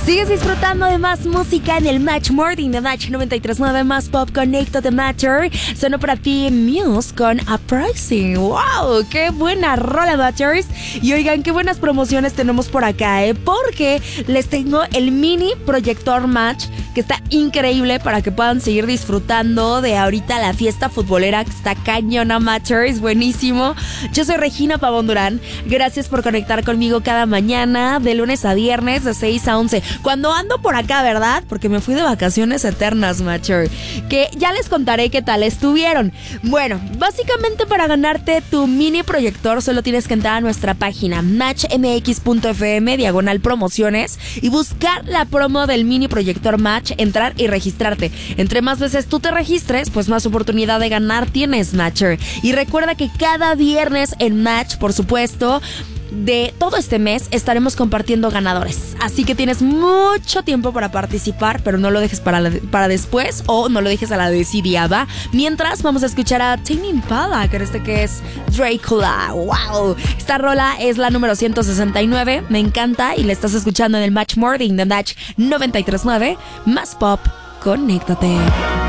Sigues disfrutando de más música en el Match Morning de Match 93.9 Más Pop. Connecto the Matter. Sonó para ti Muse con Uprising. ¡Wow! ¡Qué buena rola, Matchers! Y oigan, qué buenas promociones tenemos por acá, porque les tengo el mini proyector Match, que está increíble para que puedan seguir disfrutando de ahorita la fiesta futbolera, que está cañona, Matchers. Buenísimo. Yo soy Regina Pavón Durán. Gracias por conectar conmigo cada mañana, de lunes a viernes, de 6 a 11. Cuando ando por acá, ¿verdad? Porque me fui de vacaciones eternas, Matcher, que ya les contaré qué tal estuvieron. Bueno, básicamente para ganarte tu mini proyector solo tienes que entrar a nuestra página matchmx.fm/promociones y buscar la promo del mini proyector Match, entrar y registrarte. Entre más veces tú te registres, pues más oportunidad de ganar tienes, Matcher. Y recuerda que cada viernes en Match, por supuesto, de todo este mes estaremos compartiendo ganadores, así que tienes mucho tiempo para participar, pero no lo dejes para después, o no lo dejes a la desidiada. Mientras, vamos a escuchar a Tame Impala, que es Dracula. ¡Wow! Esta rola es la número 169, me encanta, y la estás escuchando en el Match Morning de Match 93.9 Más Pop. Conéctate.